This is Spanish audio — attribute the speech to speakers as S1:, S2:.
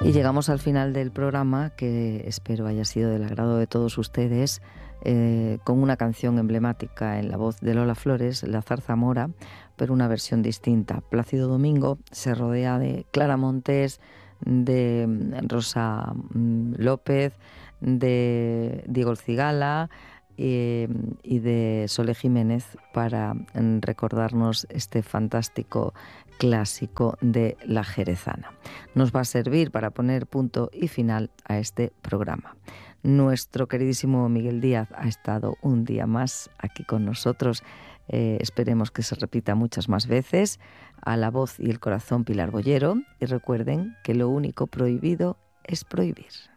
S1: Y llegamos al final del programa, que espero haya sido del agrado de todos ustedes, con una canción emblemática en la voz de Lola Flores, La zarzamora, pero una versión distinta. Plácido Domingo se rodea de Clara Montes, de Rosa López, de Diego El Cigala y de Sole Jiménez para recordarnos este fantástico clásico de la jerezana. Nos va a servir para poner punto y final a este programa. Nuestro queridísimo Miguel Díaz ha estado un día más aquí con nosotros. Esperemos que se repita muchas más veces. A la voz y el corazón, Pilar Bollero. Y recuerden que lo único prohibido es prohibir.